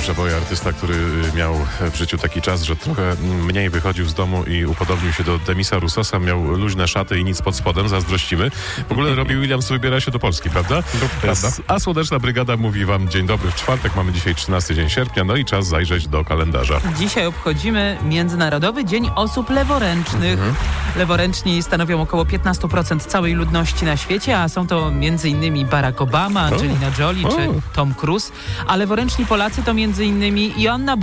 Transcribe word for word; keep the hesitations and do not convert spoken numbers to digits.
przeboje, artysta, który miał w życiu taki czas, że trochę mniej wychodził z domu i upodobnił się do Demisa Roussosa, miał luźne szaty i nic pod spodem, zazdrościmy. W ogóle Robbie Williams wybiera się do Polski, prawda? Prawda. A Słoneczna Brygada mówi wam dzień dobry w czwartek, mamy dzisiaj trzynastego dzień sierpnia, no i czas zajrzeć do kalendarza. Dzisiaj obchodzimy Międzynarodowy Dzień Osób Leworęcznych. Mhm. Leworęczni stanowią około piętnaście procent całej ludności na świecie, a są to między innymi Barack Obama, Angelina Jolie o. czy Tom Cruise. A leworęczni Polacy to między innymi Joanna